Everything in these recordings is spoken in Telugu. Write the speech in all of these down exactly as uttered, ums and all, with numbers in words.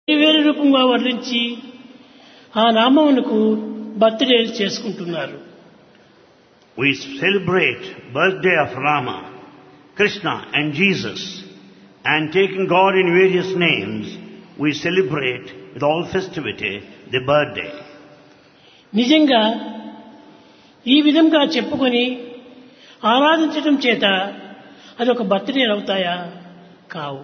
వేరే రూపంగా వర్ణించి ఆ నామమునకు బర్త్డే చేసుకుంటున్నారు. We celebrate birthday of Rama, Krishna and Jesus, and taking God in various names, we celebrate with all festivity the birthday. నిజంగా ఈ విధంగా చెప్పుకొని ఆరాధించడం చేత అదొక బర్త్డే అవుతాయా? కావు.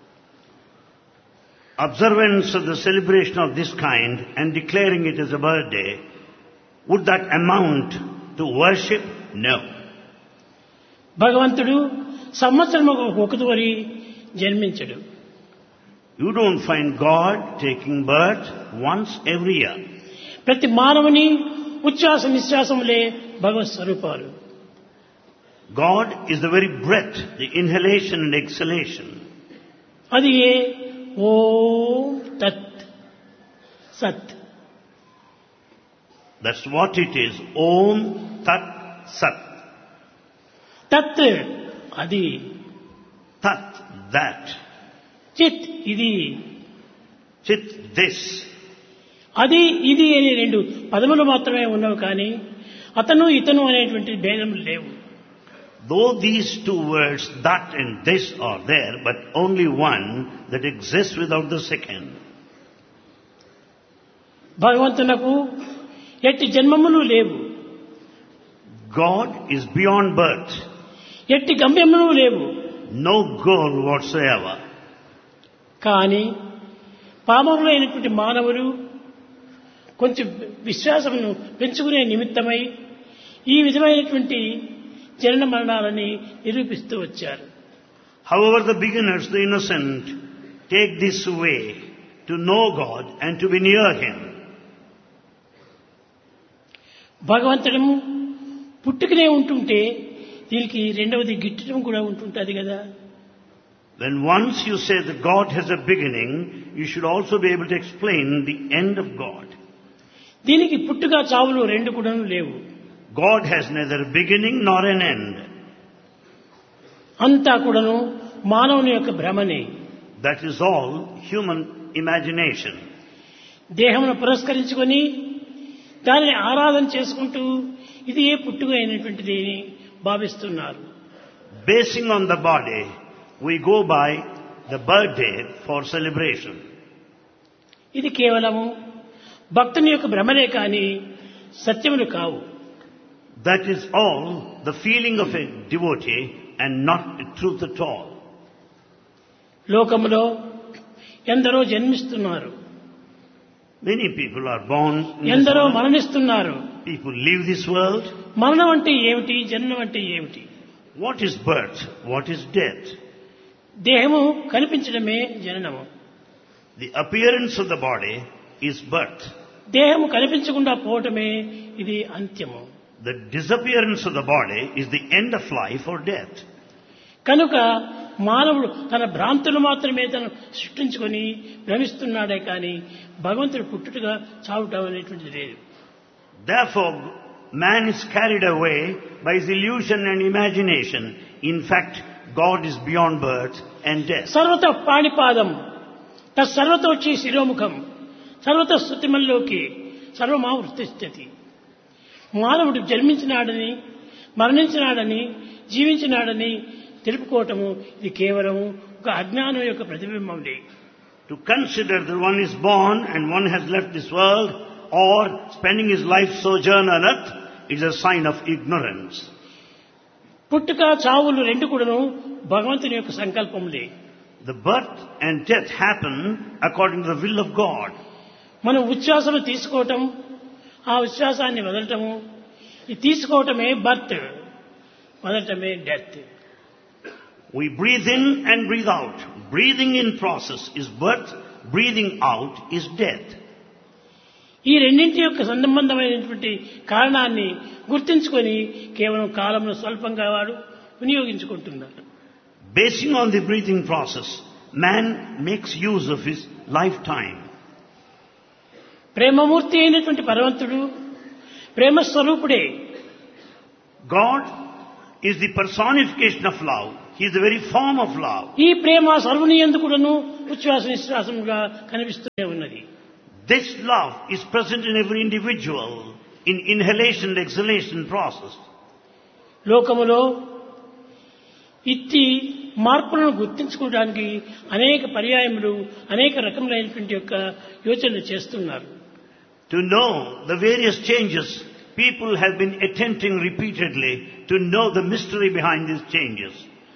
Observance of the celebration of this kind and declaring it as a birthday, would that amount to worship? No. భగవంతుడు సంవత్సరం ఒకసారి జన్మించడు. You don't find God taking birth once every year. ప్రతి మానవుని ఉచ్ఛ్వాస నిశ్వాసములే భగవత్ స్వరూపాలు. God is the very breath, the inhalation and exhalation. అది ఏ ఓం తత్ సత్. That's what it is. Om Tat Sat. తత్ అది, Tat that. చిత్ ఇది, Chit this. అది ఇది అనే రెండు పదములు మాత్రమే ఉన్నవి, కానీ అతను ఇతను అనేటువంటి భేదములు లేవు. Though these two words, that and this, are there, but only one that exists without the second. భగవంతునకు ఎట్టి జన్మములు లేవు, God is beyond birth, ఎట్టి గమ్యములు లేవు. no goal whatsoever. కానీ పామరులైనటువంటి మానవులు కొంచెం విశ్వాసమును పెంచుకునే నిమిత్తమై ఈ విధమైనటువంటి జనన మరణాలని నిరూపిస్తూ వచ్చారు. However, the beginners, the innocent, take this way to know God and to be near Him. భగవంతుడు పుట్టుకనే ఉంటుంటే దీనికి రెండవది గిట్టడం కూడా ఉంటుంటుంది కదా. When once you say that God has a beginning, you should also be able to explain the end of God. దీనికి పుట్టుక చావులు రెండు కూడా లేవు. God has neither a beginning nor an end. అంతా కూడాను మానవుని యొక్క భ్రమనే. That is all human imagination. దేహమును పురస్కరించుకొని దానిని ఆరాధన చేసుకుంటూ ఇది ఏ పుట్టుక అయినటువంటిది అని భావిస్తున్నారు. Basing on the body, we go by the birthday for celebration. ఇది కేవలము భక్తుని యొక్క భ్రమనే కానీ సత్యములు కావు. That is all the feeling of a devotee and not the truth at all. లోకములో ఎందరో జన్మిస్తున్నారు, Many people are born in this ఎందరో world. మరణిస్తున్నారు. People leave this world. మరణం అంటే ఏమిటి? జననం అంటే ఏమిటి? What is birth? What is death? దేహము కనిపించడమే జననము. The appearance of the body is birth. దేహము కనిపించకుండా పోవటమే ఇది అంత్యము. The disappearance of the body is the end of life or death. కనుక మానవుడు తన భ్రాంతులు మాత్రమే తను సృష్టించుకొని భ్రమిస్తున్నాడే కానీ భగవంతుడు పుట్టుటగా చావుట అనేటువంటిది లేదు. Therefore, man is carried away by his illusion and imagination. In fact, God is beyond birth and death. సర్వత పాణిపాదం తత్సర్వతోచి శిరోముఖం సర్వత స్తుతిమల్లోకి సర్వమావృతిష్టతి. మానవుడు జన్మించినాడని మరణించినాడని జీవించినాడని తెలుపుకోవటము ఇది కేవలం ఒక అజ్ఞానం యొక్క ప్రతిబింబంలే. To consider that one is born and one has left this world or spending his life sojourn on earth is a sign of ignorance. పుట్టుక చావులు రెండు కూడాను భగవంతుని యొక్క సంకల్పములే. The birth and death happen according to the will of God. మనం ఉచ్ఛ్వాసము తీసుకోవటం, ఆ ఉచ్ఛ్వాసాన్ని వదలటము, ఈ తీసుకోవటమే birth, వదలటమే death. We breathe in and breathe out. Breathing in process is birth, breathing out is death. ఈ రెండింటి యొక్క సంబంధమైనటువంటి కారణాన్ని గుర్తించుకొని కేవలం కాలంలో స్వల్పంగా వాడు వినియోగించుకుంటున్నాడు. Basing on the breathing process, man makes use of his lifetime. ప్రేమమూర్తి అయినటువంటి భగవంతుడు ప్రేమస్వరూపుడే. God is the personification of love. He is the very form of love. ఈ ప్రేమ సర్వుని యందు కూడాను ఉచ్ఛ్వాస నిశ్వాసముగా కనిపిస్తూనే ఉన్నది. This love is present in every individual in inhalation and exhalation process. లోకములో ఇట్టి మార్పులను గుర్తించుకోవడానికి అనేక పర్యాయములు అనేక రకములైనటువంటి యొక్క యోచనలు చేస్తున్నారు. To know the various changes, people have been attempting repeatedly to know the mystery behind these changes.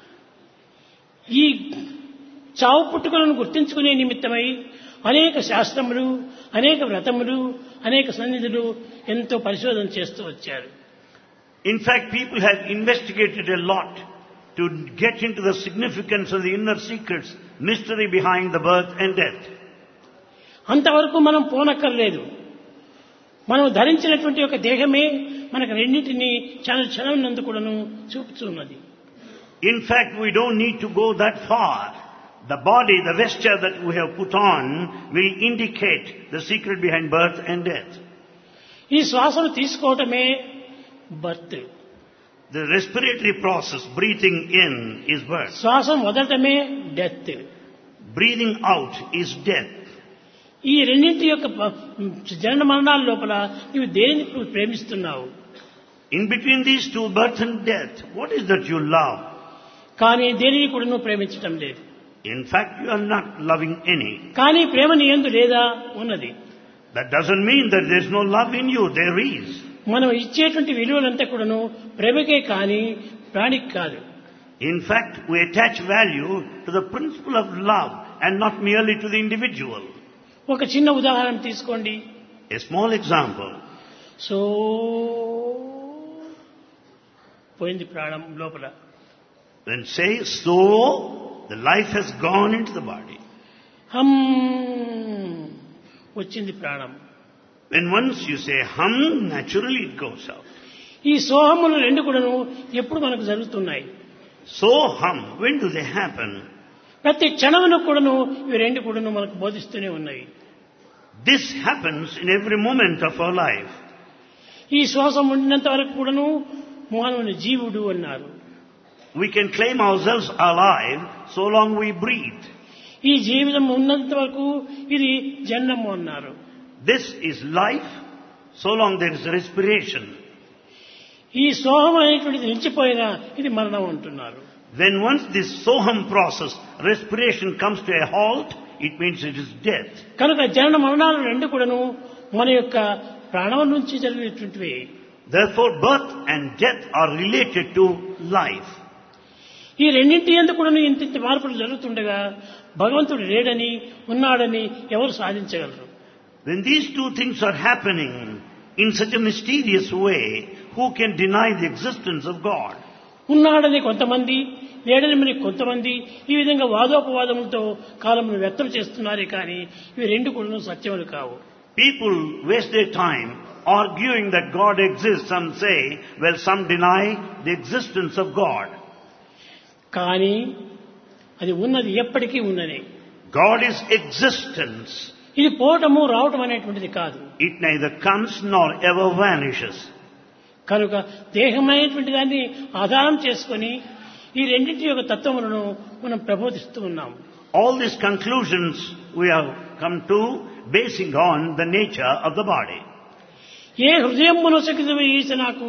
ఈ చావు పుట్టుకలను గుర్తించుకునే నిమిత్తమై అనేక శాస్త్రములు, అనేక వ్రతములు, అనేక సన్నిధులు ఎంతో పరిశోధన చేస్తూ వచ్చారు. In fact, people have investigated a lot to get into the significance of the inner secrets, mystery behind the birth and death. అంతవరకు మనం పోనక్కర్లేదు. మనం ధరించినటువంటి ఒక దేహమే మనకు రెండింటినీ క్షణ క్షణం నందు కూడాను చూపుతున్నది. In fact, we don't need to go that far. The body, the vesture that we have put on will indicate the secret behind birth and death. ఈ శ్వాసను తీసుకోవటమే birth. The respiratory process, breathing in, is birth. శ్వాసం వదలటమే death. Breathing out is death. ఈ రెండింటి యొక్క జనన మరణాల లోపల నీవు దేనిని ప్రేమిస్తున్నావు? In between these two, birth and death, what is that you love? కానీ దేనిని కూడా నువ్వు ప్రేమించటం లేదు. In fact, you are not loving any. కానీ ప్రేమ నీ యందు లేదా? ఉన్నది. That doesn't mean that there is no love in you. There is. మనం ఇచ్చేటువంటి విలువలంతా కూడాను ప్రేమకే కానీ ప్రాణికి కాదు. In fact, we attach value to the principle of love and not merely to the individual. ఒక చిన్న ఉదాహరణ తీసుకోండి. A small example. సో పోయింది ప్రాణం లోపల. When say so, the life has gone into the body. హమ్ వచ్చింది ప్రాణం. When once you say hum, naturally it goes out. ఈ సోహములు రెండు కూడాను ఎప్పుడు మనకు జరుగుతున్నాయి? So hum, when do they happen? ప్రతి క్షణమును కూడాను ఇవి రెండు కూడాను మనకు బోధిస్తూనే ఉన్నాయి. This happens in every moment of our life. ఈ శ్వాసం ఉండినంత వరకు కూడాను మానవుని జీవుడు అన్నారు. We can claim ourselves alive so long we breathe. ఈ జీవితం ఉన్నంత వరకు ఇది జన్మము అన్నారు. This is life so long there is respiration. ఈ సోహం అనేటువంటిది నిలిచిపోయినా ఇది మరణం అంటున్నారు. When once this soham process, respiration comes to a halt, it means it is death. కనుక జనన మరణాలు రెండు కూడాను మన యొక్క ప్రాణం నుంచి జరిగినటువంటివి. Therefore, birth and death are related to life. ఈ రెండింటి యందు కూడాను ఇంత ఇంత మార్పులు జరుగుతుండగా భగవంతుడు లేడని ఉన్నాడని ఎవరు సాధించగలరు? When these two things are happening in such a mysterious way, who can deny the existence of God? ఉన్నాడని కొంతమంది, లేడని మరి కొంతమంది ఈ విధంగా వాదోపవాదములతో కాలమును వ్యర్థం చేస్తున్నారే కానీ ఇవి రెండు కూడా సత్యములు కావు. People waste their time arguing that God exists. Some say, well, some deny the existence of God. కానీ అది ఉన్నది ఎప్పటికీ ఉన్నది. God is existence. ఇది పోవటము రావటం అనేటువంటిది కాదు. It neither comes nor ever vanishes. కనుక దేహమైనటువంటి దాన్ని ఆధారం చేసుకొని ఈ రెండింటి యొక్క తత్వములను మనం ప్రబోధిస్తూ ఉన్నాం. All these conclusions we have come to basing on the nature of the body. ఏ హృదయం మనసకిదు ఈశ నాకు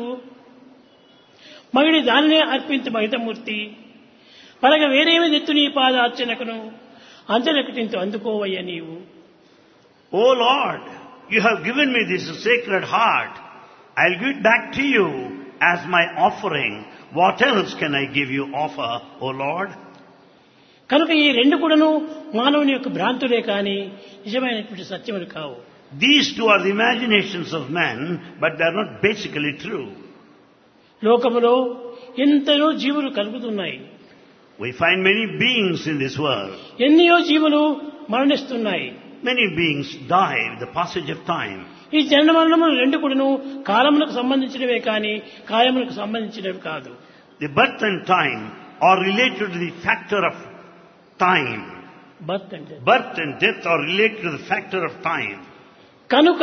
మగిడి దానినే అర్పించ మహితమూర్తి పరగ వేరేమి నెత్తు నీ పాదార్చనకును అంతలకటింతో అందుకోవయ్య నీవు. O Lord, you have given me this sacred heart. I'll give it back to you as my offering. What else can I give you offer, O Lord? కనుక ఈ రెండు కూడాను మానవుని యొక్క భ్రాంతులే కానీ నిజమైనటువంటి సత్యములు కావు. These two are the imaginations of man, but they are not basically true. లోకములో ఎంతనో జీవులు కలుగుతున్నాయి. We find many beings in this world. ఎన్నో జీవులు మరణిస్తున్నాయి. Many beings die with the passage of time. ఈ జనన మరణములు రెండు కూడాను కాలములకు సంబంధించినవే కానీ కాయములకు సంబంధించినవి కాదు. The birth and time are related to the factor of time. Birth అంటే Birth and death are related to the factor of time. కనుక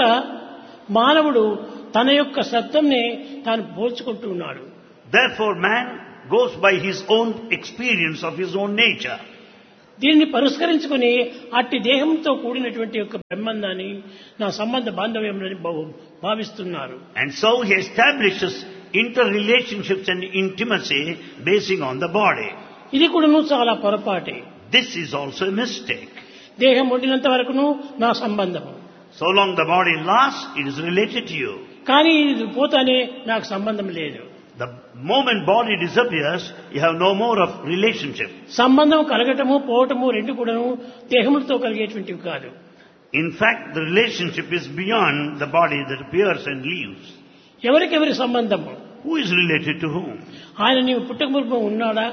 మానవుడు తన యొక్క సత్యంనే తాను పోల్చుకుంటూ ఉన్నాడు. Therefore, man goes by his own experience of his own nature. దీన్ని పరిష్కరించుకుని అట్టి దేహంతో కూడినటువంటి యొక్క సంబంధాన్ని నా సంబంధ బాంధవ్యంలోని భావిస్తున్నారు. And so he establishes interrelationships and intimacy basing on the body. ఇది కూడాను చాలా పొరపాటే. This is also a mistake. దేహం ఉండినంత వరకును నా సంబంధము. So long the body lasts, it is related to you. కానీ ఇది పోతానే నాకు సంబంధం లేదు. The moment body disappears, you have no more of relationship. సంబంధం కలగటము పోవటము రెండు కూడాను దేహములతో కలిగేటువంటివి కాదు. In fact, the relationship is beyond the body that appears and leaves. ఎవరికెవరి సంబంధము? Who is related to whom? ఆయన నీవు పుట్టక మునుపు ఉన్నాడా?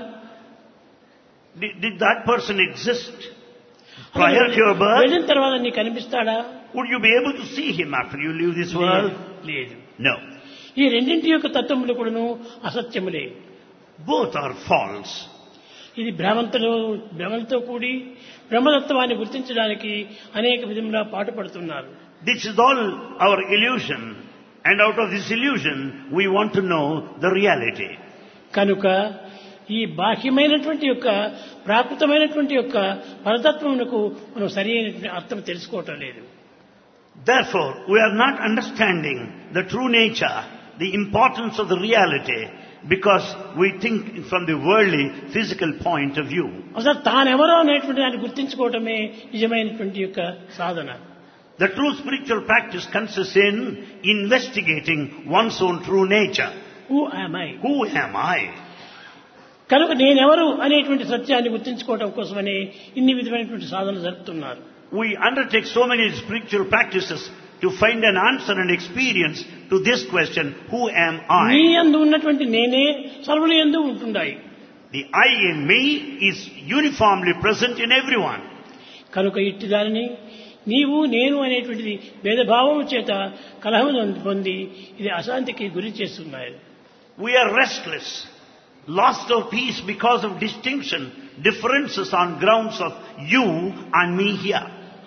Did, did that person exist prior to your birth? వెళ్ళిన తర్వాత నీకు కనిపిస్తాడా? Would you be able to see him after you leave this world? లేదు. No. ఈ రెండింటి యొక్క తత్వములు కూడాను అసత్యములే. Both are false. ఇది భ్రమంతో భ్రమలతో కూడి బ్రహ్మతత్వాన్ని గుర్తించడానికి అనేక విధంగా పాటుపడుతున్నారు. This is all our illusion, and out of this illusion we want to know the reality. కనుక ఈ బాహ్యమైనటువంటి యొక్క ప్రాకృతమైనటువంటి యొక్క పరతత్వమునకు మనం సరైన అర్థం తెలుసుకోవటం లేదు. Therefore, we are not understanding the true nature, the importance of the reality, because we think from the worldly, physical point of view. అసలు తానెవరో అనేటువంటి దాన్ని గుర్తించుకోవటమే నిజమైనటువంటి యొక్క సాధన. The true spiritual practice consists in investigating one's own true nature. Who am I? Who am I? కనుక నేనెవరు అనేటువంటి సత్యాన్ని గుర్తించుకోవడం కోసమని ఇన్ని విధమైనటువంటి సాధనలు జరుపుతున్నారు. We undertake so many spiritual practices to find an answer and experience to this question, who am నీ I? యందు ఉన్నటువంటి నేనే సర్వుల యందు ఉంటున్నాయి. The I in me is uniformly present in everyone. కనుక ఇట్టి దానిని నీవు నేను అనేటువంటిది భేదభావం చేత కలహం పొంది ఇది అశాంతికి గురి చేస్తున్నాయి. We are restless, lost of peace because of distinction, differences on grounds of you and me here.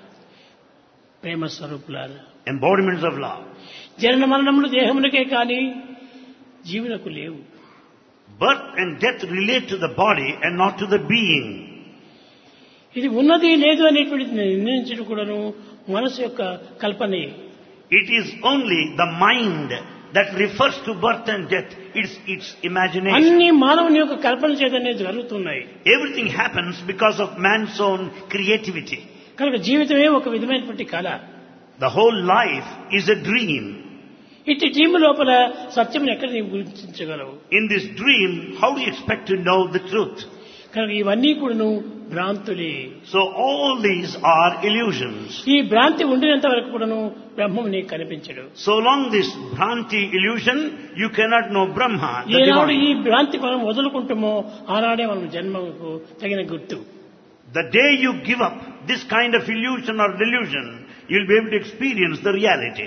ప్రేమ స్వరూపులారా, Embodiments of love. జనన మరణములు దేహమునకే కానీ జీవునకు లేవు. Birth and death relate to the body and not to the being. ఇది ఉన్నది లేదు అనేటువంటిది నిర్ణయించడం కూడాను మనసు యొక్క కల్పనే. It is only the mind that refers to birth and death. It's its imagination. అన్ని మానవుని యొక్క కల్పన చేతనే జరుగుతున్నాయి. Everything happens because of man's own creativity. కనుక జీవితమే ఒక విధమైనటువంటి కళ. The whole life is a dream. ఇట్టి డ్రీమ్ లోపల సత్యం ఎక్కడ నీవు గుర్తించగలవు? In this dream, how do you expect to know the truth? కనుక ఇవన్నీ కూడాను భ్రాంతులే. So all these are illusions. ఈ భ్రాంతి ఉండినంత వరకు కూడాను బ్రహ్మము నీకు కనిపించడు. So long this Bhranti illusion, you cannot know Brahma, the ఏనాడు ఈ divine. భ్రాంతి మనం వదులుకుంటామో ఆనాడే మనం జన్మకు తగిన గుర్తు. The day you give up this kind of illusion or delusion, you'll be able to experience the reality.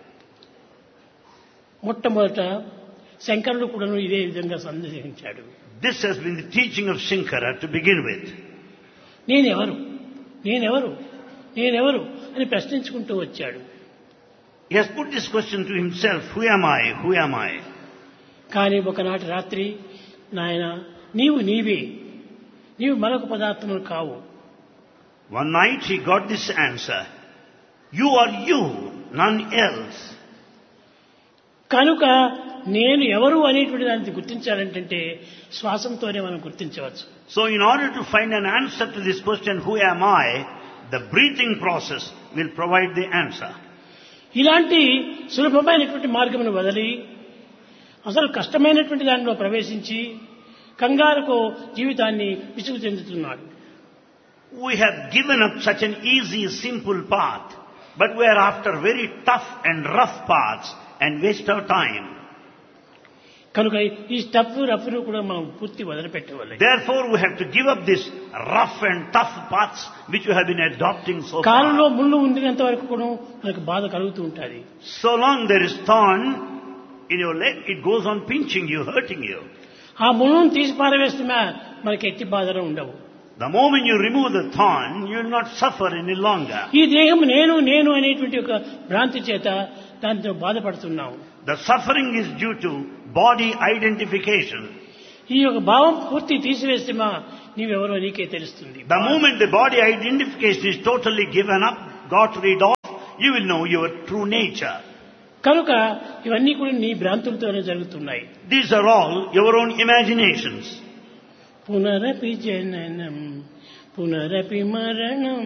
మొట్టమొదట శంకరుడు కూడాను ఇదే విధంగా సందేహించాడు. This has been the teaching of Shankara to begin with. నేనెవరు నేనెవరు నేనెవరు అని ప్రశ్నించుకుంటూ వచ్చాడు. He has put this question to himself, who am I, who am I? కానీ ఒకనాటి రాత్రి నాయన నీవు నీవే, నీవు మరొక పదార్థములు కావు. One night he got this answer, you are you, none else. కనుక నేను ఎవరు అనేటువంటి దాన్ని గుర్తించాలంటే శ్వాసంతోనే మనం గుర్తించవచ్చు. So in order to find an answer to this question, who am I, the breathing process will provide the answer. ఇలాంటి సులభమైనటువంటి మార్గమును వదిలి అసలు కష్టమైనటువంటి దానిలో ప్రవేశించి కంగారుకు జీవితాన్ని విసుగు చెందుతున్నాడు. We have given up such an easy, simple path, but we are after very tough and rough paths and waste our time. కనుక ఈ టఫ్ రఫ్ కూడా మనం పూర్తి వదిలిపెట్టవాలి. Therefore we have to give up this rough and tough paths which you have been adopting so కాలులో far. ముళ్ళు ఉండినంత వరకు కూడా మనకు బాధ కలుగుతూ ఉంటుంది. So long there is thorn in your leg, it goes on pinching you, hurting you. ఆ ముళ్ళను తీసి పారవేస్తున్నా మనకి ఎట్టి బాధలు ఉండవు. The moment you remove the thorn, you will not suffer any longer. ఈ దేహం నేను నేను అనేటువంటి ఒక భ్రాంతి చేత దాంతో బాధపడుతున్నాము. The suffering is due to body identification. ఈ యొక్క భావం పూర్తి తీసివేస్తే మా నీవెవరో నీకే తెలుస్తుంది. The moment the body identification is totally given up, got rid of, you will know your true nature. కనుక ఇవన్నీ కూడా నీ భ్రాంతులతోనే జరుగుతున్నాయి. These are all your own imaginations. పునరపి జననం పునరపి మరణం.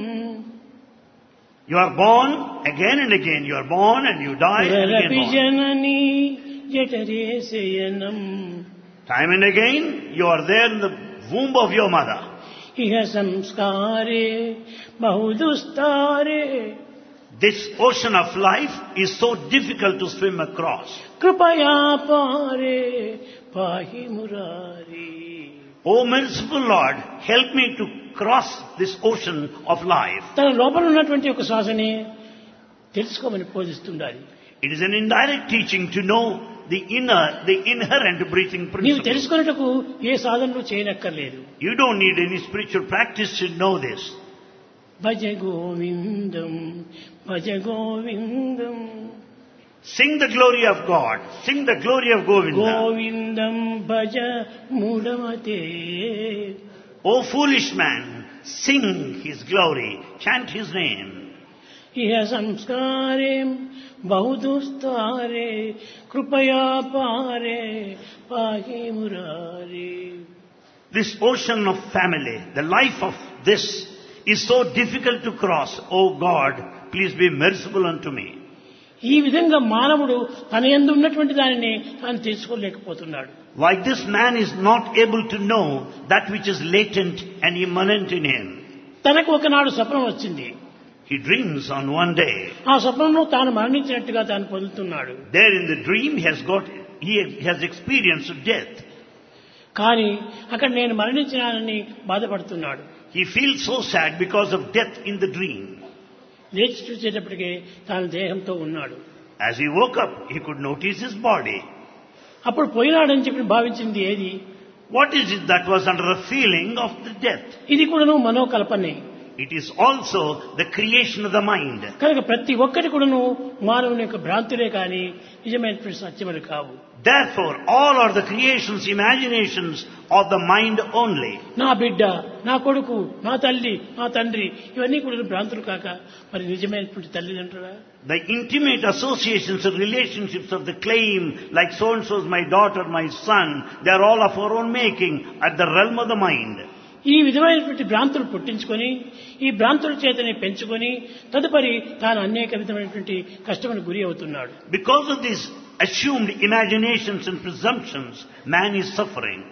You are born again and again. You are born and you die and again పునరపి born. Janani జఠరే శయనం. Time and again, you are there in the womb of your mother. ఇహ సంస్కారే బహుదుస్తారే. This ocean of life is so difficult to swim across. కృపయా పారే పాహి Murari. O merciful Lord, help me to cross this ocean of life. తన లోపల ఉన్నటువంటి ఒక శ్వాసని తెలుసుకోమని బోధిస్తుండాలి. It is an indirect teaching to know the inner, the inherent breathing నీవు principle. తెలుసుకున్నట్టుకు ఏ సాధనలు చేయనక్కర్లేదు. You don't need any spiritual practice to know this. Bhaja Govindam Bhaja Govindam. Sing the glory of God. Sing the glory of Govinda. Govindam Bhaja మూఢమతే. O foolish man, sing his glory. Chant his name. ఇహ సంస్కారే బహుదుస్తారే కృపయా పారే పాహి Murari. This ocean of family, the life of this is so difficult to cross. O God, please be merciful unto me. ఈ విధంగా మానవుడు తన యందు ఉన్నటువంటి దానిని తాను తెలుసుకోలేకపోతున్నాడు. Like this man is not able to know that which is latent and immanent in him. తనకు ఒకనాడు స్వప్నం వచ్చింది. He dreams on one day. ఆ స్వప్నంలో తాను మరణించినట్టుగా తాను పొందుతున్నాడు. There in the dream he has got, he has experienced death. కానీ అక్కడ నేను మరణించినానని బాధపడుతున్నాడు. He feels so sad because of death in the dream. లేచి చూసేటప్పటికే తాను దేహంతో ఉన్నాడు. As he woke up, he could notice his body. అప్పుడు పోయినాడని చెప్పి భావించింది ఏది? What is it that was under the feeling of the death? ఇది కూడాను మనోకల్పనే. It is also the creation of the mind. కనుక ప్రతి ఒక్కటి కూడాను మానవుని యొక్క భ్రాంతులే కానీ నిజమైనటువంటి సత్యములు కావు. Therefore, all are the creations, imaginations of the mind only. నా బిడ్డ, నా కొడుకు, నా తల్లి, నా తండ్రి ఇవన్నీ కూడా భ్రాంతులు కాక మరి నిజమైనటువంటి తల్లిదండ్రులా? The intimate associations and relationships of the claim, like so-and-so is my daughter, my son, they are all of our own making at the realm of the mind. ఈ విధమైనటువంటి భ్రాంతులు పుట్టించుకొని ఈ భ్రాంతుల చేతనే పెంచుకొని తదుపరి తాను అనేక విధమైనటువంటి కష్టములకు గురి అవుతున్నాడు. Because of these assumed imaginations and presumptions, man is suffering.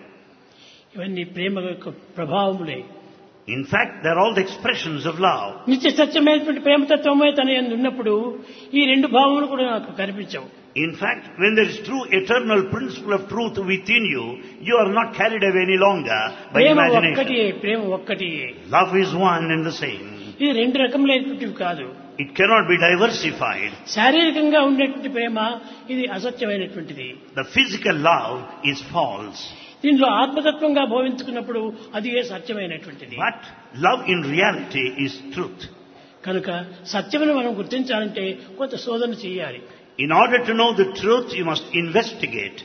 ఇవన్నీ ప్రేమ యొక్క ప్రభావములే. In fact, they are all the expressions of love. నిత్య సత్యమైనటువంటి ప్రేమతత్వమే తన యందు ఉన్నప్పుడు ఈ రెండు భావములు కూడా నాకు కనిపించవు. In fact, when there is true eternal principle of truth within you, you are not carried away any longer by Prema imagination. ఒక్కటియే, Prema ఒక్కటియే. Love is one and the same. ఇది రెండు రకములైనటువంటివి కాదు. It cannot be diversified. శారీరకంగా ఉండేటువంటి ప్రేమ ఇది అసత్యమైనటువంటిది. The physical love is false. దీనిలో ఆత్మతత్వంగా భావించుకున్నప్పుడు అది ఏ సత్యమైనటువంటిది. But love in reality is truth. కనుక సత్యమును మనం గుర్తించాలంటే కొంత శోధన చేయాలి. In order to know the truth, you must investigate.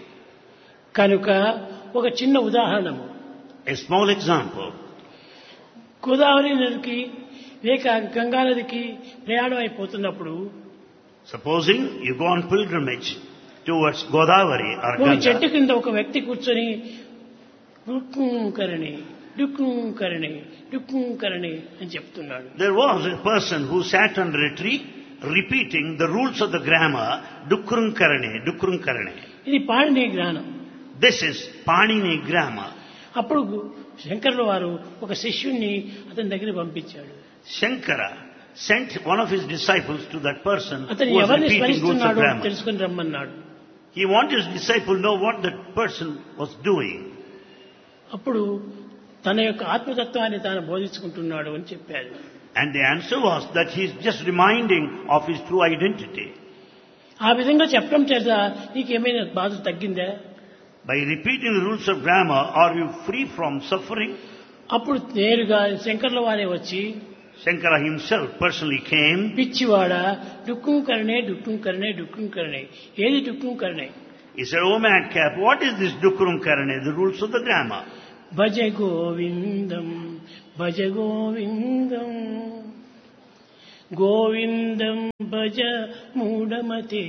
కనుక ఒక చిన్న ఉదాహరణము. A small example. గోదావరి నదికి లేక గంగా నదికి ప్రయాణం అయిపోతున్నప్పుడు Supposing you go on pilgrimage towards Godavari or ఒక Ganga. చెట్టు కింద ఒక వ్యక్తి కూర్చొని డుక్కుకరణి డుక్కుకరణి డుక్కుకరణి అని చెప్తున్నాడు. There was a person who sat under a tree repeating the rules of the grammar, Dukrum Karane, Dukrum Karane. ఇది పాణిని జ్ఞానం. This is Panini grammar. అప్పుడు శంకరుల వారు ఒక శిష్యుణ్ణి అతని దగ్గర పంపించాడు. Shankara sent one of his disciples to that person అతను who was ఎవరిని repeating rules of స్మరిస్తున్నాడో grammar. తెలుసుకుని రమ్మన్నాడు. He wanted his disciple to know what that person was doing. అప్పుడు తన యొక్క ఆత్మతత్వాన్ని తాను బోధించుకుంటున్నాడు అని చెప్పాడు. And the answer was that he is just reminding of his true identity. ఆ విధంగా చెప్పడం చేత నీకేమైనా బాధ తగ్గిందా? By repeating the rules of grammar, are you free from suffering? అప్పుడు నేరుగా శంకర్ల వారే వచ్చి Shankara himself personally came. పిచ్చివాడా డుక్కుం కరణే డుక్కుం కరణే డుక్కుం కరణే ఏది డుక్కుం కరణే? He said, "Oh madcap, what is this Dukrum Karane, the rules of the grammar?" భజ గోవిందం భజ గోవిందం గోవిందం భజ మూఢమతే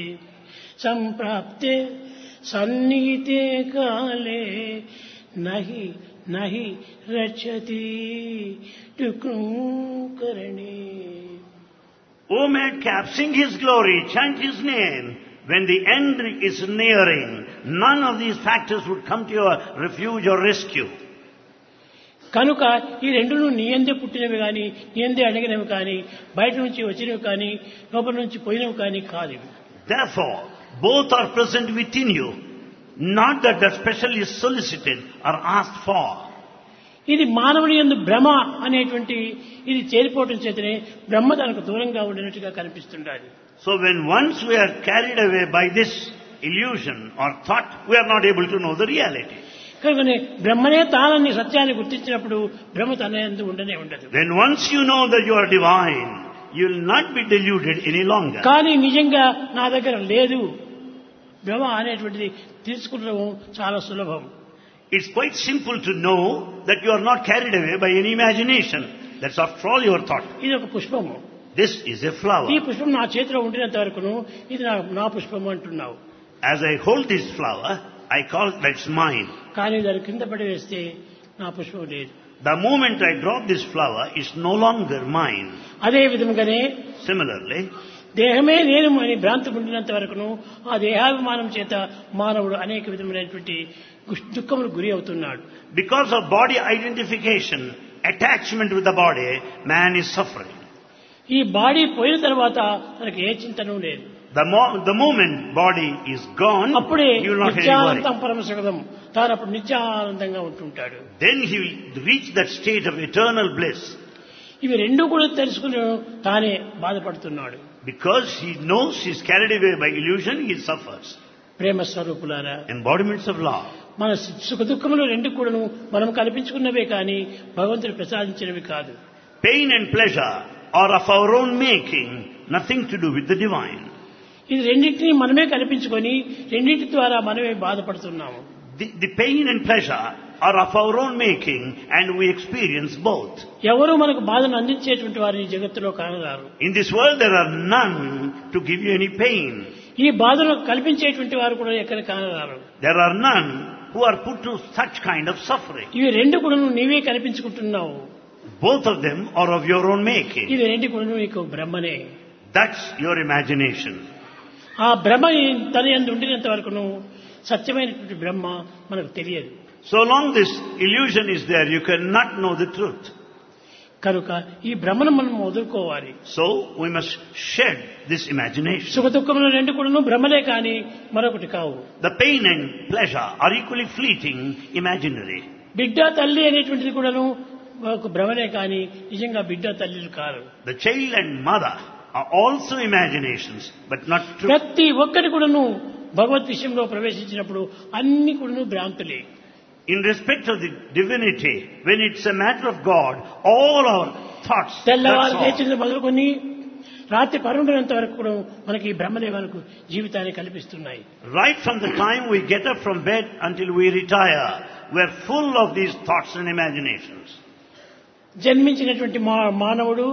సంప్రాప్తే సన్నిహితే కాలే నహి నహి రక్షతి డుక్రం కరణే. O madcap, sing his glory, chant his name. When the end is nearing, none of these factors would come to your refuge or rescue. కనుక ఈ రెండును నీయందే పుట్టినవి కానీ నీయందే అడిగినవి కానీ బయట నుంచి వచ్చినవి కానీ లోపల నుంచి పోయినవి కానీ కాదు. Therefore, both are present within you, not that they're specially solicited or asked for. ఇది మానవుని యందు భ్రమ అనేటువంటి ఇది చేరిపోవటం చేతనే బ్రహ్మ తనకు దూరంగా ఉండినట్టుగా కనిపిస్తుండాలి. So when once we are carried away by this illusion or thought, we are not able to know the reality. కనుకనే బ్రహ్మనే తానని సత్యాన్ని గుర్తించినప్పుడు బ్రహ్మ తన యందు ఉండనే ఉండదు. Then once you know that you are divine, you will not be deluded any longer. కానీ నిజంగా నా దగ్గర లేదు భ్రమ అనేటువంటిది తెలుసుకోవడం చాలా సులభం. It's quite simple to know that you are not carried away by any imagination. That's after all your thought. ఇది ఒక పుష్పము. This is a flower. ఈ పుష్పం నా చేతిలో ఉండినంత వరకును ఇది నా నా పుష్పము అంటున్నావు. As I hold this flower, I call that's mine. కానీ దాని కింద పడి వేస్తే నా పుష్పం లేదు. The moment I drop this flower, it's no longer mine. అదే విధంగానే Similarly, దేహమే నేను అని భ్రాంతి ఉండినంత వరకును ఆ దేహాభిమానం చేత మానవుడు అనేక విధమైనటువంటి దుఃఖములకు గురి అవుతున్నాడు. because of body identification, attachment with the body, man is suffering. ఈ బాడీ పోయిన తర్వాత తనకు ఏ చింతనూ లేదు. The, mo- the moment body is gone, అప్పుడే he will not have any Nityanandam worry. పరమసుఖదం తాను అప్పుడు నిత్యానందంగా ఉంటుంటాడు. Then he will reach that state of eternal bliss. ఇవి రెండు కూడా తెలుసుకుని తానే బాధపడుతున్నాడు. Because he knows he is carried away by illusion, he suffers. ప్రేమ స్వరూపులారా, Embodiments of love. మన సుఖ దుఃఖములు రెండు కూడాను మనం కల్పించుకున్నవే కానీ భగవంతుడు ప్రసాదించినవి కాదు. Pain and pleasure are of our own making, nothing to do with the divine. ఇది రెండింటినీ మనమే కల్పించుకొని రెండింటి ద్వారా మనమే బాధపడుతున్నాము. The, the pain and pleasure are of our own making and we experience both. ఎవరు మనకు బాధను అందించేటువంటి వారిని జగత్తులో కానరారు. In this world there are none to give you any pain. ఈ బాధను కల్పించేటువంటి వారు కూడా ఎక్కడ కానరారు. There are none who are put to such kind of suffering. ఇవి రెండు కూడా నీవే కల్పించుకుంటున్నావు. Both of them are of your own making. ఇవి రెండు కూడా నీకు బ్రహ్మనే. That's your imagination. ఆ బ్రహ్మ తన యందు ఉండినంత వరకును సత్యమైనటువంటి బ్రహ్మ మనకు తెలియదు. So long this illusion is there, you cannot know the truth. కనుక ఈ భ్రమను మనం వదులుకోవాలి. So we must shed this imagination. సుఖ దుఃఖములు రెండు కూడాను భ్రమలే కానీ మరొకటి కావు. The pain and pleasure are equally fleeting, imaginary. బిడ్డ తల్లి అనేటువంటిది కూడాను ఒక భ్రమలే కానీ నిజంగా బిడ్డ తల్లిలు car. The child and mother are also imaginations, but not true. ప్రతి ఒక్కటి కూడాను భగవత్ విషయంలో ప్రవేశించినప్పుడు అన్ని కూడాను భ్రాంతులే. In respect of the divinity, when it's a matter of God, all our thoughts, తెల్లవారు that's all. లేచింది మొదలుకొని రాత్రి పరుండినంత వరకు కూడా మనకి ఈ భ్రమలే మనకు జీవితాన్ని కల్పిస్తున్నాయి. Right from the time we get up from bed until we retire, we're full of these thoughts and imaginations. జన్మించినటువంటి మా- మానవుడు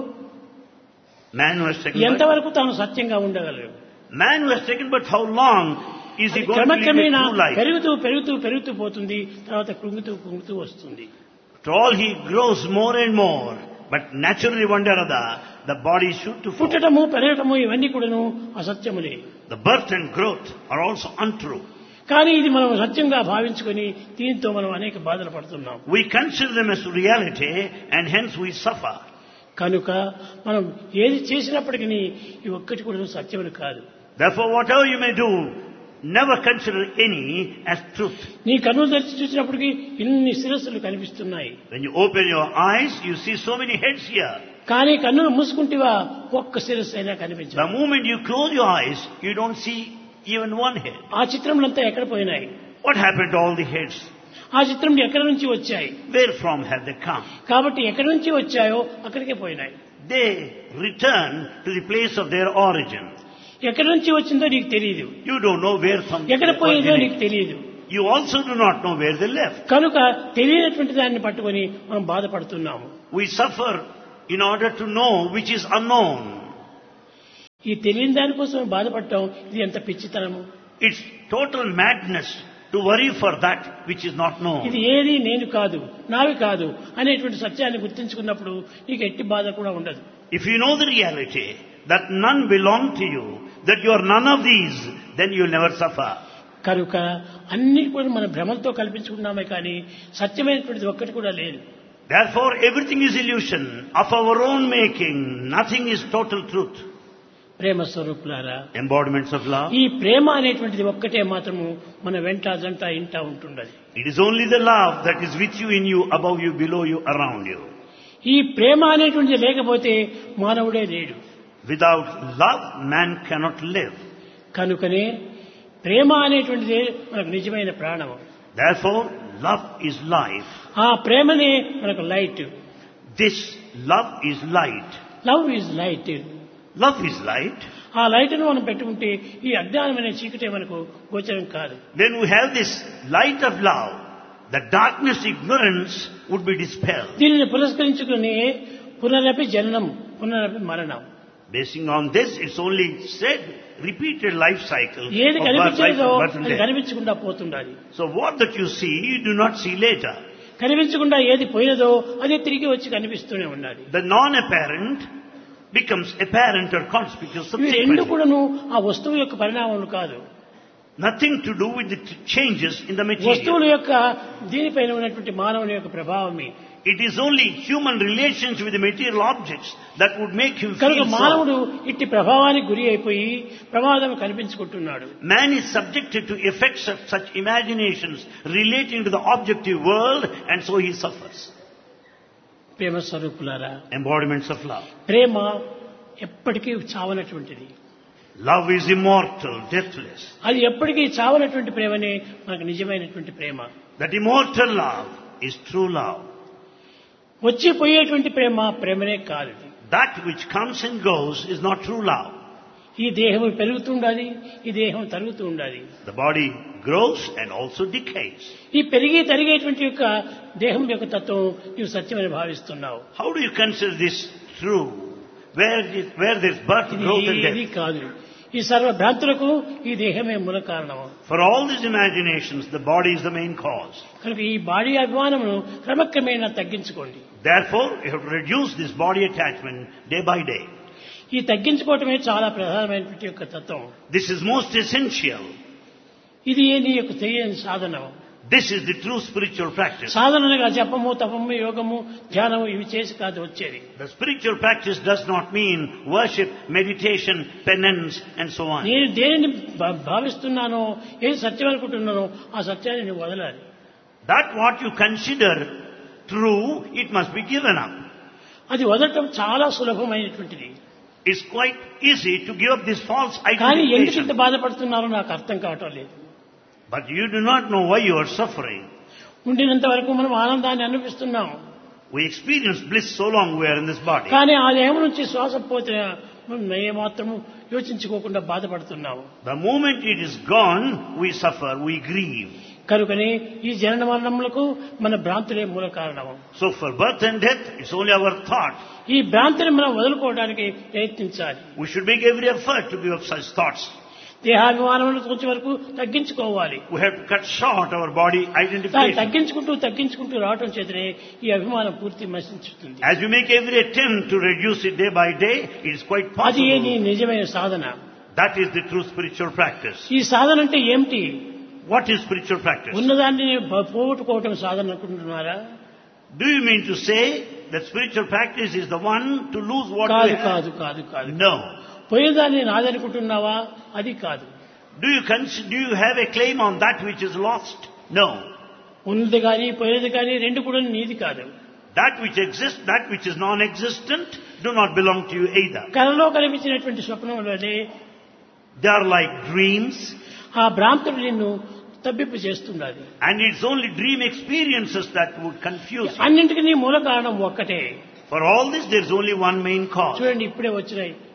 Man was taken, but, ఎంతవరకు తాను సత్యంగా ఉండగలడు. man was taken, but how long is he అది going to live a క్రమక్రమేణా true life? పెరుగుతూ పెరుగుతూ పెరుగుతూ పోతుంది, తర్వాత కృంగుతూ కృంగుతూ వస్తుంది. After all, he grows more and more, but naturally one day or other, the body is shoot to fall. పుట్టటము పెరగటము ఇవన్నీ కూడాను అసత్యములే. The birth and growth are also untrue. కానీ ఇది మనం సత్యంగా భావించుకొని దీంతో మనం అనేక బాధలు పడుతున్నాం. We consider them as reality and hence we suffer. కనుక మనం ఏది చేసినప్పటికీ ఈ ఒక్కటి కూడా సత్యములు కాదు. Therefore, whatever you may do, never consider any as truth. నీ కన్నులు తెరిచి చూసినప్పటికీ ఇన్ని శిరస్సులు కనిపిస్తున్నాయి. When you open your eyes, you see so many heads here. కానీ కన్నులు మూసుకుంటేవా ఒక్క శిరస్సు అయినా కనిపించదు. The moment you close your eyes, you don't see even one head. ఆ చిత్రములంతా ఎక్కడ పోయినాయి? What happened to all the heads? ఆ చిత్రములు ఎక్కడి నుంచి వచ్చాయి? Where from have they come? కాబట్టి ఎక్కడి నుంచి వచ్చాయో అక్కడికే పోయినాయి. They return to the place of their origin. ఎక్కడి నుంచి వచ్చిందో నీకు తెలియదు, You don't know where some ఎక్కడ పోయిందో నీకు originated. తెలియదు. You also do not know where they left. కనుక తెలియనటువంటి దాన్ని పట్టుకొని మనం బాధపడుతున్నాము. We suffer in order to know which is unknown. ఈ తెలియని దానికోసం బాధపడటం ఇది ఎంత పిచ్చితనము. It's total madness to worry for that which is not known. ఇది ఏది నేను కాదు, నావి కాదు అనేటువంటి సత్యాన్ని గుర్తించుకున్నప్పుడు నీకు ఎట్టి బాధ కూడా ఉండదు. If you know the reality that none belong to you, that you are none of these, then you will never suffer. కనుక అన్ని కూడా మన భ్రమలతో కల్పించుకున్నామే కానీ సత్యమైనటువంటిది ఒక్కటి కూడా లేదు. Therefore, everything is illusion of our own making. Nothing is total truth. ప్రేమ స్వరూపులారా, Embodiments of love. ఈ ప్రేమ అనేటువంటిది ఒక్కటే మాత్రము మన వెంట జంట ఇంట ఉంటుండది. It is only the love that is with you, in you, above you, below you, around you. ఈ ప్రేమ అనేటువంటిది లేకపోతే మానవుడే లేడు. Without love, man cannot live. కనుకనే ప్రేమ అనేటువంటిది మనకు నిజమైన ప్రాణము. Therefore, love is life. ఆ ప్రేమనే మనకు light. This love is light. Love is light. Love is light. ఆ లైట్ను మనం పెట్టుకుంటే ఈ అజ్ఞానం అనే చీకటే మనకు గోచరం కాదు. When we have this light of love, the darkness, ignorance would be dispelled. దీనిని పురస్కరించుకుని పునరపి జననం, పునరపి మరణం. Basing on this, it's only said, repeated life cycle of ఏది birth, life, కనిపించేదో birth and అది death. కనిపించకుండా పోతుండాలి. So what that you see, you do not see later. కనిపించకుండా ఏది పోయినదో అదే తిరిగి వచ్చి కనిపిస్తూనే ఉండాలి. The non-apparent becomes apparent or conspicuous ఇవి రెండు subsequently. కూడాను ఆ వస్తువు యొక్క పరిణామములు కాదు. Nothing to do with the changes in the వస్తువుల material. యొక్క దీనిపైన ఉన్నటువంటి మానవుని యొక్క ప్రభావమే. It is only human relations with the material objects that would make him కనుక feel so. మానవుడు ఇట్టి ప్రభావానికి గురి అయిపోయి ప్రమాదం కనిపించుకుంటున్నాడు. Man is subjected to effects of such imaginations relating to the objective world, and so he suffers. ప్రేమ స్వరూపులారా, Embodiments of love. ప్రేమ ఎప్పటికీ చావనటువంటిది. Love is immortal, deathless. అది ఎప్పటికీ చావనటువంటి ప్రేమనే మనకు నిజమైనటువంటి ప్రేమ. That immortal love is true love. వచ్చి పోయేటువంటి ప్రేమ ప్రేమనే కాదు. That which comes and goes is not true love. ఈ దేహం పెరుగుతూ ఉండాలి, ఈ దేహం తరుగుతూ ఉండాలి. The body grows and also decays. ఈ పెరిగి తరిగేటువంటి యొక్క దేహం యొక్క తత్వం నీవు సత్యమని భావిస్తున్నావు. How do you consider this true? Where, is, where there is birth, ఇది growth and ఏది death? కాదు. ఈ సర్వ భ్రాంతులకు ఈ దేహమే మూల కారణం. For all these imaginations, the body is the main cause. కనుక ఈ బాడీ అభిమానమును క్రమక్రమేణా తగ్గించుకోండి. Therefore, you have to reduce this body attachment day by day. ఈ తగ్గించుకోవటమే చాలా ప్రధానమైనటువంటి యొక్క తత్వం. This is most essential. ఇది నీ యొక్క తెలియని సాధనం. This is the true spiritual practice. సాధనగా జపము, తపము, యోగము, ధ్యానము ఇవి చేసి కాదు వచ్చేది. The spiritual practice does not mean worship, meditation, penance and so on. నేను దేనిని భా- భావిస్తున్నానో, ఏది సత్యం అనుకుంటున్నానో ఆ సత్యాన్ని నువ్వు వదలాలి. That what you consider true, it must be given up. అది వదలటం చాలా సులభమైనటువంటిది. It's quite easy to give up this false కానీ ఎందుకు ఇంత identification. బాధపడుతున్నారో నాకు అర్థం కావటం లేదు. But you do not know why you are suffering. ఉండినంత వరకు మనం ఆనందాన్ని అనిపిస్తున్నాం. We experience bliss so long we are in this body. కానీ ఆ దేహం నుంచి శ్వాస పోతే మనం ఏమాత్రము యోచించుకోకుండా బాధపడుతున్నాము. The moment it is gone, we suffer, we grieve. కనుకనే ఈ జనన మరణములకు మన భ్రాంతులే మూల కారణము. So for birth and death, it's only our thought. ఈ భ్రాంతిని మనం వదులుకోవడానికి ప్రయత్నించాలి. We should make every effort to give up such thoughts. దేహాభిమానములకు వచ్చే వరకు తగ్గించుకోవాలి. We have to cut short our body దాన్ని identification. తగ్గించుకుంటూ తగ్గించుకుంటూ రావటం చేతనే ఈ అభిమానం పూర్తి నశించుతుంది. As you make every attempt to reduce it day by day, it is quite అది నీ possible. నిజమైన సాధన. That is the true spiritual practice. ఈ సాధన అంటే ఏమిటి? What is spiritual practice? ఉన్నదాన్ని పోగొట్టుకోవటం సాధన అనుకుంటున్నారా? Do you mean to say that spiritual practice is the one to lose what కాదు we have? కాదు కాదు కాదు. No. పోయేదాన్ని నాదనుకుంటున్నావా? అది కాదు. Do you consider, do you have a claim on that which is lost? No. ఉన్నది కానీ పోయేది కానీ రెండు కూడా నీది కాదు. That which exists, that which is non-existent, do not belong to you either. కలలో కనిపించినటువంటి స్వప్నంలోనే They are like dreams, ఆ భ్రాంతుడు నిన్ను తబ్బిప్పు చేస్తుండాలి. and it's only dream experiences that would confuse you. అన్నింటికి నీ మూల కారణం ఒక్కటే. For all this, there is only one main cause. చూడండి, ఇప్పుడే వచ్చినాయి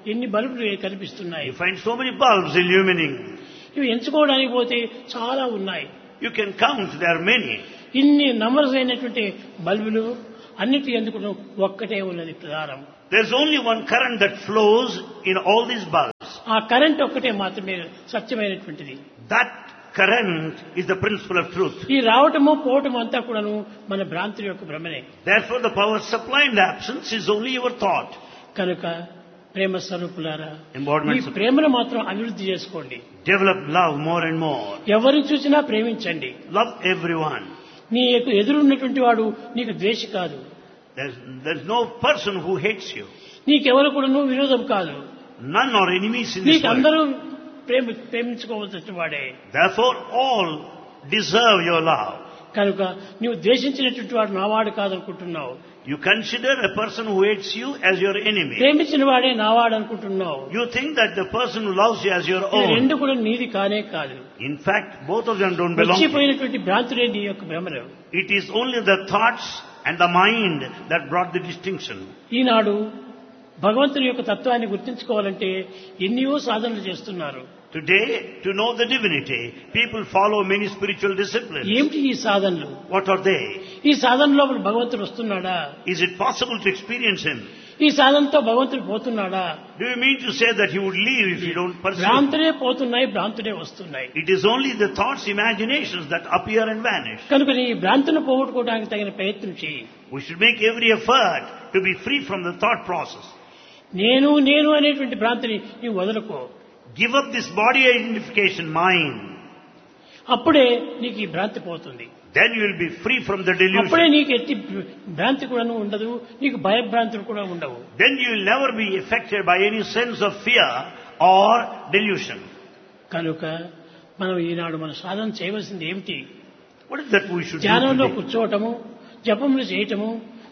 ఎన్ని బల్బులు కనిపిస్తున్నాయి. You find so many bulbs illumining. ఇవి ఎంచుకోవడానికి పోతే చాలా ఉన్నాయి. You can count, there are many. ఇన్ని నంబర్స్ అయినటువంటి బల్బులు అన్నిటి ఎందుకు ఒక్కటే ఉన్నది ప్రధానం. There's only one current that flows in all these bulbs. ఆ కరెంట్ ఒక్కటే మాత్రమే సత్యమైనటువంటిది. That current is the principle of truth. ఈ రావటము పోవటము అంతా కూడాను మన భ్రాంతి యొక్క భ్రమనే. Therefore the power supply and absence is only your thought. కనుక ప్రేమ స్వరూపులారా, ఈ Embodiments of ప్రేమను మాత్రం అభివృద్ధి చేసుకోండి. develop love more and more. ఎవరిని చూసినా ప్రేమించండి. Love everyone. నీ యొక్క ఎదురున్నటువంటి వాడు నీకు ద్వేషి కాదు. There's, there's no person who hates you. నీకెవరు కూడాను విరోధం కాదు. None are enemies in this నీకు world. అందరూ ప్రేమ ప్రేమించుకోవాల్సిన వాడే. Therefore all deserve your love. కనుక నీవు ద్వేషించినటువంటి వాడు నావాడు కాదనుకుంటున్నావు. You consider a person who hates you as your enemy. ప్రేమించిన వాడే నావాడు అనుకుంటున్నావు. You think that the person who loves you as your ఈ own. రెండు కూడా నీది కానే కాదు. In fact, both of them don't belong to you. వచ్చిపోయినటువంటి భ్రాంతులే నీ యొక్క భ్రమలు. It is only the thoughts and the mind that brought the distinction. ఈనాడు భగవంతుని యొక్క తత్వాన్ని గుర్తించుకోవాలంటే ఎన్నో సాధనలు చేస్తున్నారు. Today, to know the divinity, people follow many spiritual disciplines. ఏమిటి ఈ సాధనలు? What are they? ఈ సాధనలో భగవంతుడు వస్తున్నాడా? Is it possible to experience him? ఈ సాధనతో భగవంతుడు పోతున్నాడా? Do you mean to say that he would leave if you don't pursue him? భ్రాంతులే పోతున్నాయి, భ్రాంతులే వస్తున్నాయి. It is only the thoughts, imaginations that appear and vanish. కనుక నీ భ్రాంతును పోగొట్టుకోవడానికి తగిన ప్రయత్నం చేయి. We should make every effort to be free from the thought process. నేను నేను అనేటువంటి భ్రాంతిని నీవు వదలుకో. Give up this body identification mind. అప్పుడే నీకు ఈ భ్రాంతి పోతుంది. Then you will be free from the అప్పుడే delusion. నీకు ఎట్టి భ్రాంతి కూడా ఉండదు, నీకు భయభ్రాంతులు కూడా ఉండవు. Then you will never be affected by any sense of fear or delusion. కనుక మనం ఈనాడు మన సాధన చేయవలసింది ఏమిటి? What is that we should do ధ్యానంలో today? కూర్చోవటము, జపములు చేయటము,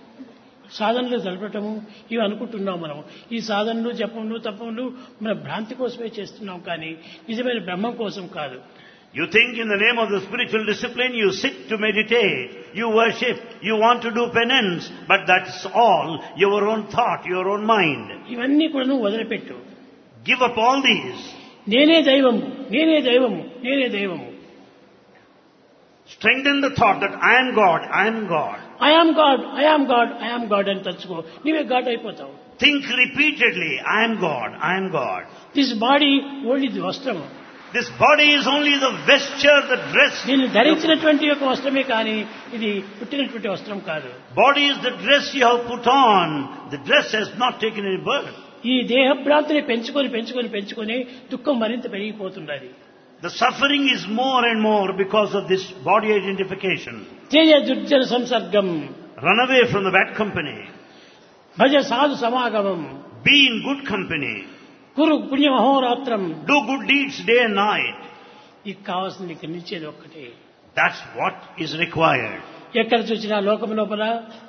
సాధనలు జరపటము ఇవి అనుకుంటున్నాం మనం. ఈ సాధనలు జపములు తపములు మన భ్రాంతి కోసమే చేస్తున్నాం, కానీ నిజమైన బ్రహ్మం కోసం కాదు. You think in the name of the spiritual discipline, you sit to meditate, you worship, you want to do penance, but that's all your own thought, your own mind. ఇవన్నీ కూడా నువ్వు వదిలిపెట్టు. Give up all these. నేనే దైవము, నేనే దైవము, నేనే దైవము. Strengthen the thought that I am God, I am God. I am God, I am God, I am God అని తలుచుకో, నీవే గాడ్ అయిపోతావు. Think repeatedly, I am God, I am God. This body only the వస్త్రము. This body is only the vesture, the dress. దీన్ని ధరించినటువంటి యొక్క వస్త్రమే, కానీ ఇది పుట్టినటువంటి వస్త్రం కాదు. Body is the dress you have put on. The dress has not taken any birth. ఈ దేహభ్రాంతిని పెంచుకొని పెంచుకొని పెంచుకొని దుఃఖం మరింత పెరిగిపోతున్నది. The suffering is more and more because of this body identification. Teja దుర్జన సంసర్గం, Run away from the bad company. భజ సాధు సమాగమం, Be in good company. Kuru పుణ్యమహోరాత్రం. Do good deeds day and night. నీకు కావాల్సింది నీకు నిలిచేది ఒక్కటే. That's what is required. ఎక్కడ చూసినా లోకం లోపల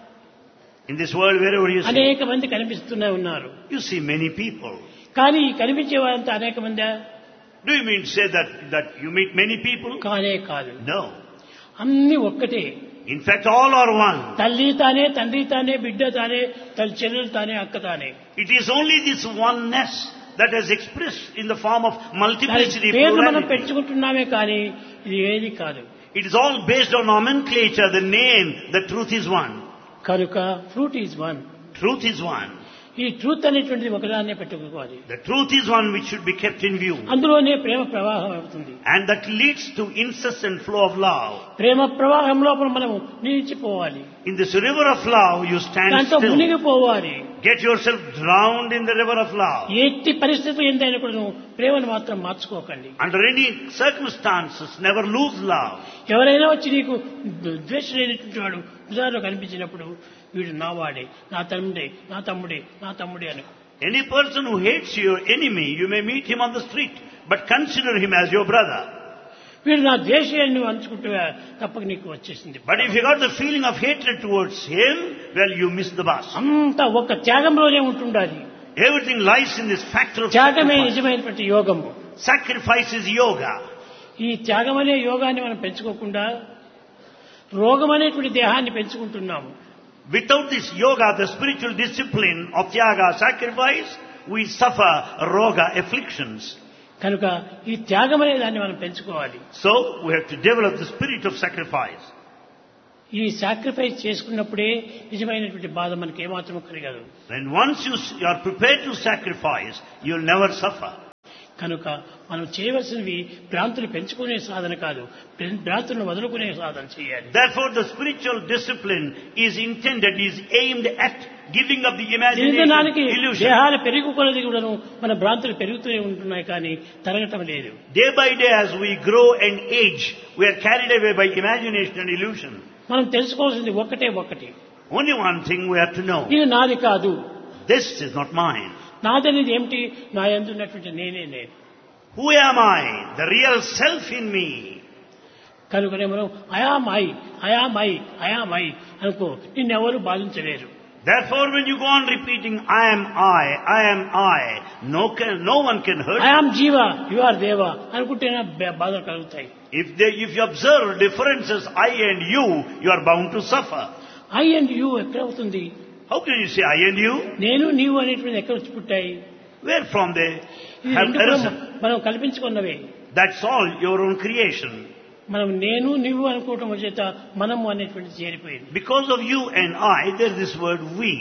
In this world, wherever you see, అనేక మంది కనిపిస్తూనే ఉన్నారు. you see many people. కానీ ఈ కనిపించే వారంతా అనేక మంది Do you mean to say that, that you meet many people? కానే కాదు. No. అన్ని ఒక్కటే. In fact, all are one. తల్లి తానే, తండ్రి తానే, బిడ్డ తానే, తల్లి చెల్లెలు తానే, అక్క తానే. It is only this oneness that has expressed in the form of multiplicity, పేర్లు మనం plurality. పెంచుకుంటున్నామే కానీ ఇది ఏది కాదు. It is all based on nomenclature, the name, the truth is one. కనుక fruit is one. Truth is one. ఈ ట్రూత్ అనేటువంటిది ఒకదాన్నే పెట్టుకోవాలి. The truth is one which should be kept in view. అందులోనే ప్రేమ ప్రవాహం అవుతుంది. And that leads to incessant flow of love. ప్రేమ ప్రవాహం లోపల మనము నిలిచిపోవాలి. In this river of love, you stand దాంతో still. మునిగిపోవాలి. Get yourself drowned in the river of love. ఎట్టి పరిస్థితులు ఎంతైనా కూడా నువ్వు ప్రేమను మాత్రం మార్చుకోకండి. Under any circumstances, never lose love. ఎవరైనా వచ్చి నీకు ద్వేషం లేనటువంటి వాడు ఉదాహరణ కనిపించినప్పుడు వీడు నా వాడే, నా తమ్ముడే, నా తమ్ముడే, నా తమ్ముడే అని. Any person who hates your enemy, you may meet him on the street, but consider him as your brother. వీడు నా ద్వేషాన్ని నువ్వు అంచుకుంటే తప్పక నీకు వచ్చేసింది. But if you got the feeling of hatred towards him, well, you miss the bus. అంతా ఒక త్యాగంలోనే ఉంటుండాలి. Everything lies in this factor of త్యాగమే sacrifice. నిజమైనటువంటి యోగము. Sacrifice is yoga. ఈ త్యాగం అనే యోగాన్ని మనం పెంచుకోకుండా రోగం అనేటువంటి దేహాన్ని పెంచుకుంటున్నాము. Without this yoga, the spiritual discipline of tyaga, sacrifice, we suffer roga afflictions. కనుక ఈ త్యాగం అనే దాన్ని మనం పెంచుకోవాలి. So we have to develop the spirit of sacrifice. ఈ సాక్రిఫైస్ చేసుకున్నప్పుడే నిజమైనటువంటి బాధ మనకి ఏమాత్రం కలగదు. When once you s- you are prepared to sacrifice, you will never suffer. కనుక మనం చేయవలసినవి భ్రాంతులు పెంచుకునే సాధన కాదు, భ్రాంతులను వదులుకునే సాధన చేయాలి. Therefore the spiritual discipline is intended, is aimed at giving up the imagination, దినదినానికి illusion. దేహాలు పెరుగు కొలది కూడాను మన భ్రాంతులు పెరుగుతూనే ఉంటున్నాయి కానీ తరగటం లేదు. Day by day as we grow and age, we are carried away by imagination and illusion. మనం తెలుసుకోవాల్సింది ఒక్కటే ఒక్కటి, Only one thing we have to know. ఇది నాది కాదు. This is not mine. నాదనేది ఏమిటి? నా యందు ఉన్నటువంటి నేనే నేను. Who am I? The real self in me. కనుకనే మనం I'm I I'm I I'm I అనుకో, నిన్నెవరు బాధించలేరు. Therefore when you go on repeating, I am I, I am I, no, can, no one can hurt you. I'm జీవ యు ఆర్ దేవ అనుకుంటేనే బా- బాధలు కలుగుతాయి. If they, if you observe differences, I and you, you are bound to suffer. I and you ఎక్కడ అవుతుంది? How can you say I and you? నేను నీవు అనేటువంటి ఎక్కడ వచ్చి పుట్టాయి? Where from they ఇది have రెండు కూడా arisen? మనం కల్పించుకున్నవే. That's all your own creation. మనం నేను నీవు అనుకోవటం చేత మనము అనేటువంటి చేరిపోయింది. Because of you and I, there is this word we.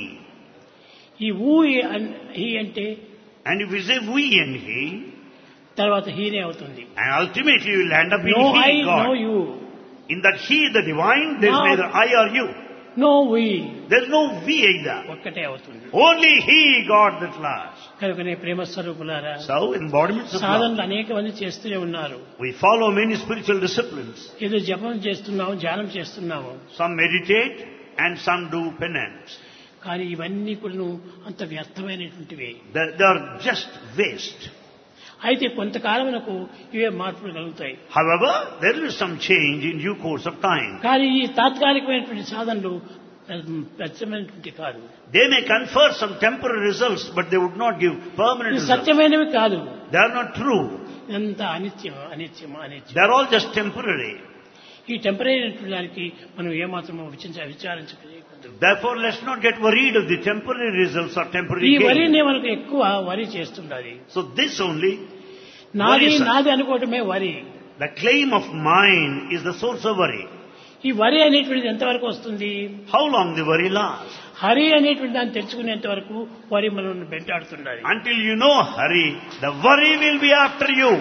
ఈ ఊ అన్- హీ అంటే And if we say we and he, తర్వాత హీనే అవుతుంది. and ultimately you will end up in no I he, no God. You, In that he, the divine, there is No. neither I or you. No we, There is no we either. ఒక్కటే అవుతుంది. Only he, God, that last. కనుకనే ప్రేమ స్వరూపులారా, So, embodiments of love. సాధనలు అనేక మంది చేస్తూనే ఉన్నారు. We follow many spiritual disciplines. ఏదో జపం చేస్తున్నాము, ధ్యానం చేస్తున్నాము, Some meditate and some do penance. కానీ ఇవన్నీ కూడా అంత వ్యర్థమైనటువంటివి. They, they are just waste. అయితే కొంతకాలమునకు ఇవే మార్పులు కలుగుతాయి. However, there is some change in due course of time. కానీ ఈ తాత్కాలికమైనటువంటి సాధనలు సత్యమైనటువంటి కాదు. They may confer some temporary results, but they would not give permanent ఇది results. సత్యమైనవి కాదు. They are not true. ఇదంతా అనిత్యం అనిత్యం అనిత్యం. They are all just temporary. ఈ టెంపరీ అయినటువంటి దానికి మనం ఏమాత్రం విచించ విచారించకూడదు. Therefore, let's not get worried of the temporary results or temporary ఈ gain. వరినే మనకు ఎక్కువ వరి చేస్తుండాలి. So this only, నాది worry, sir. నాది అనుకోవటమే వరి. the claim of mine is the source of worry. ఈ వరి అనేటువంటిది ఎంతవరకు వస్తుంది? How long the worry lasts? Hari అనేటువంటి దాన్ని తెచ్చుకునేంత వరకు వరి మనం వెంటాడుతుండాలి. Until you know hurry, the worry will be after you.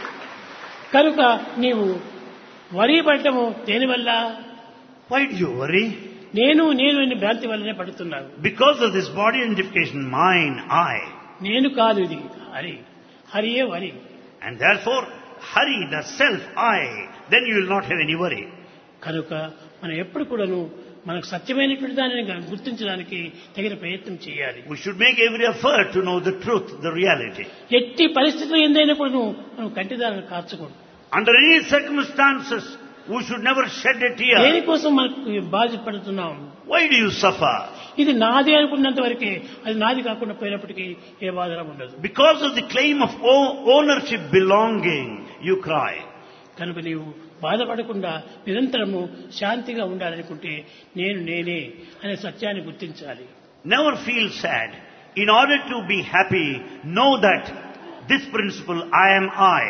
కనుక నీవు వరి పడటము దేనివల్ల? Why do you worry? నేను నేను అనే భ్రాంతి వల్లనే పడుతున్నాను. Because of this body identification, mine, I. నేను కాదు ఇది హరి, హరియే వరి. And therefore, hurry, the self, I. Then you will not have any worry. కనుక మనం ఎప్పుడు కూడాను మనకు సత్యమైనటువంటి దానిని గుర్తించడానికి తగిన ప్రయత్నం చేయాలి. We should make every effort to know the truth, the reality. ఎట్టి పరిస్థితులు ఎందైనా కూడా మనం కంటిదారులు కార్చకూడదు. Under any circumstances, we should never shed a tear. దేనికోసం మనకు బాధపడుతున్నాం? Why do you suffer? ఇది నాది అనుకున్నంత వరకే, అది నాది కాకుండా పోయినప్పటికీ ఏ బాధ ఉండదు. Because of the claim of o- ownership, belonging, you cry. కనుక నీవు బాధపడకుండా నిరంతరము శాంతిగా ఉండాలనుకుంటే నేను నేనే అనే సత్యాన్ని గుర్తించాలి. Never feel sad. In order to be happy, know that this principle, I am I.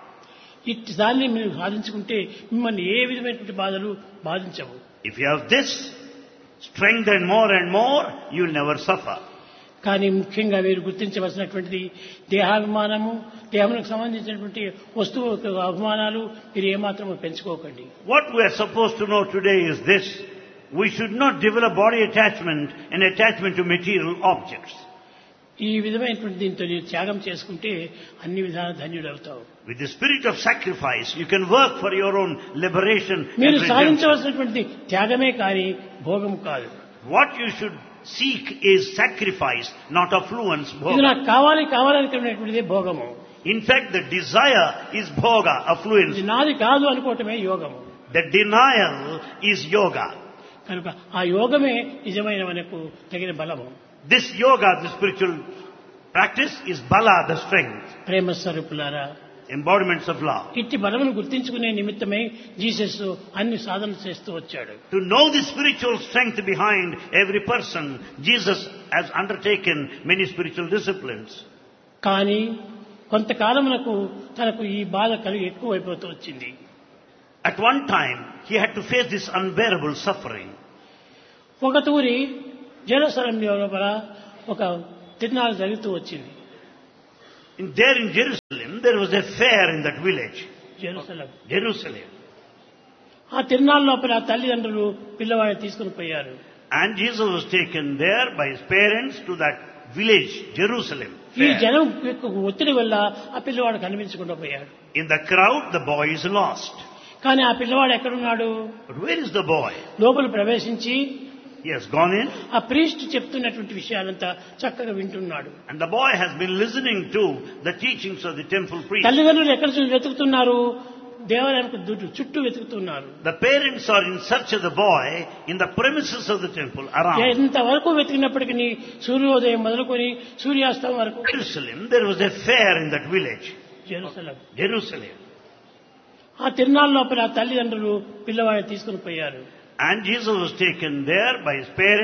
ఇట్టి దాన్ని మీరు సాధించుకుంటే మిమ్మల్ని ఏ విధమైనటువంటి బాధలు బాధించవు. If you have this strength and more and more, you will never suffer. కానీ ముఖ్యంగా మీరు గుర్తించవలసినటువంటిది దేహాభిమానము, దేహములకు సంబంధించినటువంటి వస్తువు యొక్క అభిమానాలు మీరు ఏమాత్రము పెంచుకోకండి. What we are supposed to know today is this. We should not develop body attachment and attachment to material objects. ఈ విధమైనటువంటి దీంతో మీరు త్యాగం చేసుకుంటే అన్ని విధాల ధన్యుడవుతావు. With the spirit of sacrifice, you can work for your own liberation and మీరు redemption. సాధించవలసినటువంటి త్యాగమే కానీ భోగం కాదు. What you should seek is sacrifice, not affluence, ఇది bhoga. నాకు కావాలి కావాలనుకునేటువంటిదే భోగము. In fact, the desire is bhoga, affluence. ఇది నాది కాదు అనుకోవటమే యోగము. The denial is yoga. కనుక ఆ యోగమే నిజమైన మనకు తగిన బలము. This yoga, the spiritual practice, is bala, the strength. ప్రేమ స్వరూపులారా, embodiments of love. ఇట్టి బలమును గుర్తించుకునే నిమిత్తమై జీసస్ అన్ని సాధనలు చేస్తూ వచ్చాడు. To know the spiritual strength behind every person, Jesus has undertaken many spiritual disciplines. కానీ కొంతకాలమునకు తనకు ఈ బాధ కలిగి ఎక్కువైపోతూ వచ్చింది. At one time, he had to face this unbearable suffering. ఒక తూరి జెరూసలేం లోపల ఒక తిరునాళ్ళు జరుగుతూ వచ్చింది. In there in Jerusalem, there was a fair in that village. Jerusalem Jerusalem. ఆ తిరునాళ్ళ లోపల తల్లిదండ్రులు పిల్లవాడిని తీసుకుని పోయారు. And Jesus was taken there by his parents to that village, Jerusalem. ఈ Fair. జనం యొక్క ఒత్తిడి వల్ల ఆ పిల్లవాడు కనిపించకుండా పోయాడు. In the crowd, the boy is lost. కానీ ఆ పిల్లవాడు ఎక్కడున్నాడు? But where is the boy? లోపల ప్రవేశించి He has gone in, ఆ ప్రీస్ట్ చెప్తున్నటువంటి విషయాలంతా చక్కగా వింటున్నాడు. and the boy has been listening to the teachings of the temple priest. తల్లిదండ్రులు ఎక్కడ చూసి వెతుకుతున్నారు? దేవాలయానికి దుట్టు- చుట్టూ వెతుకుతున్నారు. The parents are in search of the boy in the premises of the temple around. ఎంతవరకు వెతికినప్పటికీ సూర్యోదయం మొదలుకొని సూర్యాస్తం వరకు Jerusalem, there was a fair in that village, Jerusalem. Jerusalem. ఆ తిరునాళ్ళ లోపల తల్లిదండ్రులు పిల్లవాడిని తీసుకుని పోయారు. And Jesus was taken there by his parents